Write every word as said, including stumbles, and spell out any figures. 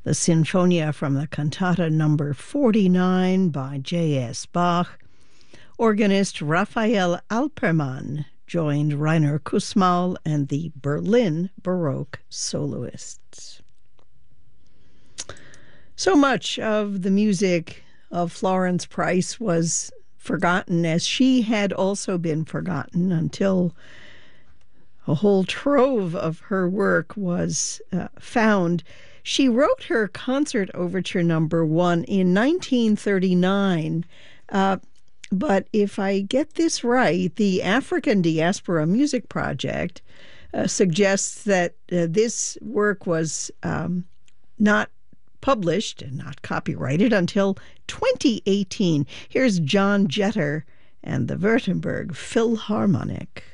the Sinfonia from the Cantata number forty-nine by J S. Bach. Organist Raphael Alpermann joined Rainer Kussmaul and the Berlin Baroque soloists. So much of the music of Florence Price was forgotten, as she had also been forgotten, until a whole trove of her work was uh, found. She wrote her Concert Overture number one in nineteen thirty-nine, uh, but if I get this right, the African Diaspora Music Project uh, suggests that uh, this work was um, not published and not copyrighted until twenty eighteen. Here's John Jetter and the Württemberg Philharmonic.